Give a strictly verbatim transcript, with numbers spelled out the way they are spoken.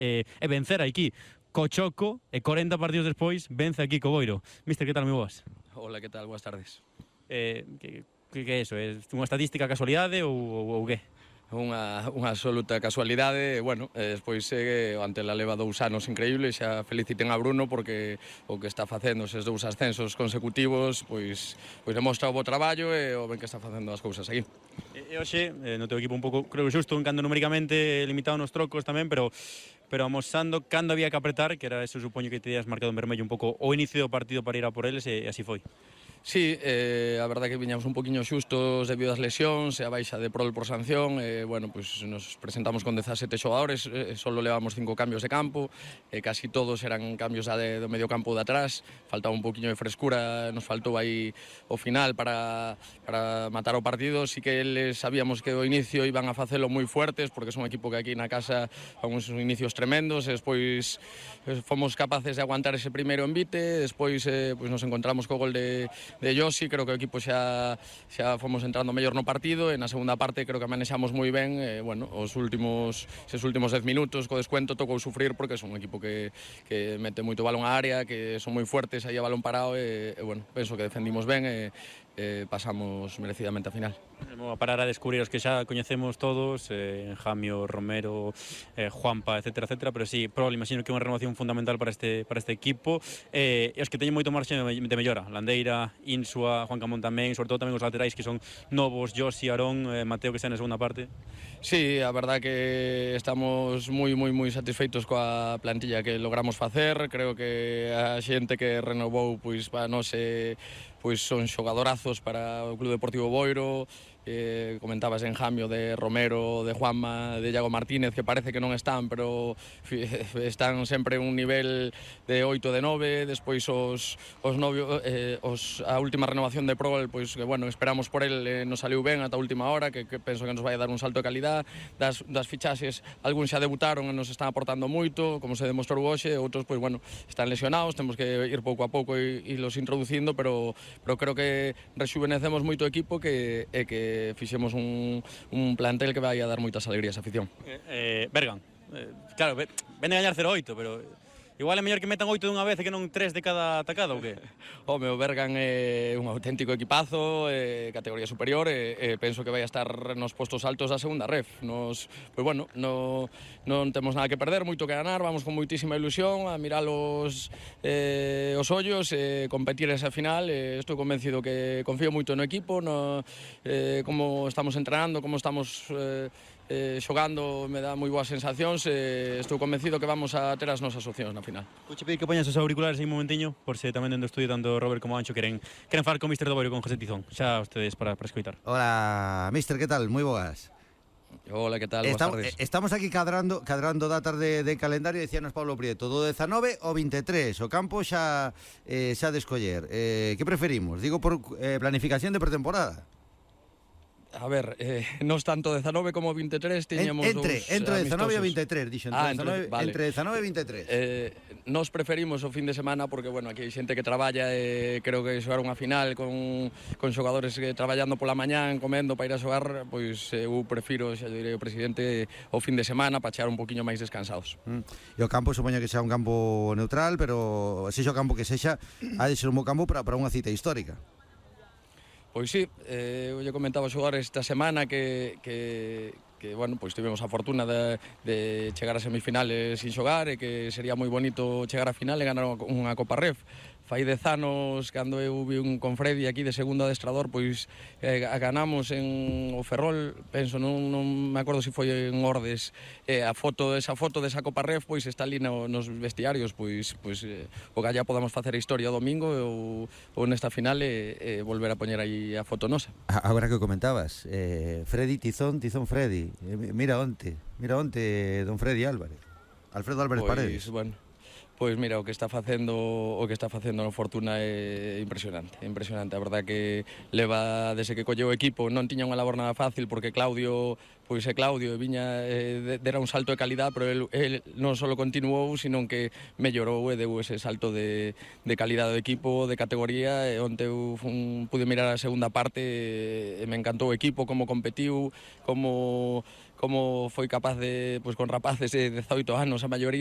e, e vencer aquí co Choco, e corenta partidos despois vence aquí co Boiro. Mister, que tal, moi boas? Hola, que tal? Boas tardes. Eh, que, que, que é iso? É unha estadística casualidade ou, ou, ou que? Unha, unha absoluta casualidade, bueno, e despois eh, ante la leva dous anos increíbles, xa feliciten a Bruno porque o que está facendo eses dous ascensos consecutivos, pois pois demostra o bo traballo e o ben que está facendo as cousas aquí. E, e hoxe, eh, no teu equipo un pouco, creo xusto, en cando numéricamente limitado nos trocos tamén, pero pero amosando cando había que apretar, que era eso, supoño que te días marcado en vermello un pouco o inicio do partido para ir a por eles, e así foi. Sí, eh, a verdade que viñamos un poquinho xustos debido ás lesións e a baixa de Prol por sanción, e, bueno, pues nos presentamos con dezasete xogadores, eh, solo levamos cinco cambios de campo, e casi todos eran cambios de, do medio campo de atrás, faltaba un poquinho de frescura, nos faltou aí o final para, para matar o partido, sí que eles sabíamos que o inicio iban a facelo moi fuertes, porque son un equipo que aquí na casa fan uns inicios tremendos, e despois fomos capaces de aguantar ese primeiro envite, despois eh, pues nos encontramos co gol de de Josi, creo que o equipo xa xa fomos entrando mellor no partido e na segunda parte creo que manexamos moi ben, e, bueno, os últimos eses últimos dez minutos co descuento tocou sufrir porque son un equipo que, que mete moito balón á área, que son moi fuertes aí a balón parado e, e bueno, penso que defendimos ben e, e pasamos merecidamente a final. Vamos a parar a descubrir os que xa coñecemos todos, eh, Jamio, Romero, eh, Juanpa, etcétera, etcétera, pero sí, probablemente imagino que é unha renovación fundamental para este para este equipo, eh, e os que teñen moito marxe de mellora, Landeira, Insua, Juan Camón tamén, sobre todo tamén os laterais que son novos, Josi, Arón, eh, Mateo, que está na segunda parte. Sí, a verdad que estamos moi, moi, moi satisfeitos coa plantilla que logramos facer, creo que a xente que renovou, pois, para nós eh, pois son xogadorazos para o Club Deportivo Boiro, eh, comentabas en Jamio de Romero, de Juanma, de Iago Martínez, que parece que non están, pero están sempre en un nivel de oito de nove, despois os, os novio, eh, os, a última renovación de Prol, pois que bueno, esperamos por el, eh, nos saliu ben ata a última hora, que, que penso que nos vai dar un salto de calidad, das, das fichaxes, algúns xa debutaron e nos están aportando moito, como se demostrou hoxe, outros, pois bueno, están lesionados, temos que ir pouco a pouco e, e los introducindo, pero pero creo que rexuvenecemos moito o equipo que, e que fixemos un, un plantel que vai a dar moitas alegrías á afición. Eh, eh, Bergan, eh, claro, ven a gañar cero oito, pero igual é mellor que metan oito dunha vez e que non tres de cada atacada, ou que? Home, o Bergan é un auténtico equipazo, é categoría superior, e, e penso que vai a estar nos postos altos da segunda ref. Nos, pois bueno, no, non temos nada que perder, moito que ganar, vamos con moitísima ilusión a mirar os, eh, os ollos e competir esa final. E estou convencido que confío moito no equipo, no, eh, como estamos entrenando, como estamos eh, eh, xogando, me dá moi boas sensacións, e estou convencido que vamos a ter as nosas opcións na final. Vou che pedir que poñas os auriculares aí un momentiño, por se tamén dentro do estudio tanto Robert como Ancho queren queren falar con mister do Boiro, con José Tizón. Xa ustedes para, para escoitar. Hola, mister, que tal? Moi boas. Hola, que tal? Estamos, Boas tardes. estamos aquí cadrando, cadrando datas de, de calendario, decíanos Pablo Prieto, do dezanove ao veintitrés, o campo xa eh, xa de escoller. Eh, que preferimos? Digo por eh, planificación de pretemporada. A ver, eh, nos tanto dezanove como veintitrés tiñamos en, entre, dous entre dezanove e amistosos. veintitrés, dixo, entre, ah, dezanove, entre, vale. entre dezanove e veintitrés. Eh, nos preferimos o fin de semana porque, bueno, aquí hai xente que traballa e creo que xogar unha final con, con xogadores que traballando pola mañán, comendo para ir a xogar, pois eu prefiro, xa direi o presidente, o fin de semana para chegar un poquinho máis descansados. Mm. E o campo, supoño que xa un campo neutral, pero sexa o campo que sexa, ha de ser un bo campo para, para unha cita histórica. Pois sí, eh, eu lle comentaba xogar esta semana que, que, que bueno, pois tivemos a fortuna de, de chegar a semifinales sin xogar e que sería moi bonito chegar a final e ganar unha Copa Ref. Fai dez anos, cando eu vi un con Freddy aquí de segundo adestrador, pois eh, ganamos en o Ferrol, penso, non, non me acordo se foi en Ordes, eh, a foto, esa foto desa Copa Ref, pois está ali no, nos vestiarios, pois, pois eh, o galla podamos facer a historia o domingo ou, ou nesta final e, e volver a poñer aí a foto nosa. Agora que comentabas, eh, Freddy Tizón, Tizón Freddy, eh, mira onte, mira onte don Freddy Álvarez, Alfredo Álvarez pois, Paredes. Bueno, pois mira, o que está facendo o que está facendo no Fortuna é impresionante, impresionante. A verdad que leva desde que colleu o equipo, non tiña unha labor nada fácil porque Claudio, pois é Claudio, e viña eh, dera un salto de calidad, pero el, el non só continuou, sino que mellorou e deu ese salto de, de calidad do equipo, de categoría, e onte eu fun, pude mirar a segunda parte e me encantou o equipo, como competiu, como como foi capaz de, pois con rapaces de dezaoito anos, a maioría,